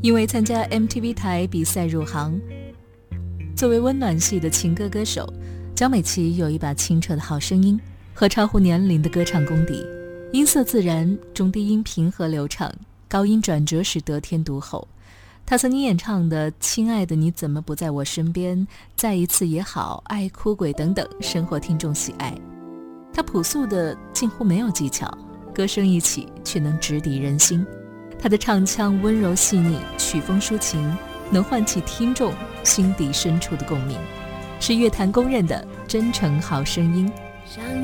因为参加 MTV 台比赛入行。作为温暖系的情歌歌手，江美琪有一把清澈的好声音和超乎年龄的歌唱功底，音色自然，中低音平和流畅，高音转折时得天独厚。她曾经演唱的《亲爱的你怎么不在我身边》、《再一次也好》、《爱哭鬼》等等，深获听众喜爱。她朴素的近乎没有技巧，歌声一起却能直抵人心。她的唱腔温柔细腻，曲风抒情，能唤起听众心底深处的共鸣，是乐坛公认的真诚好声音。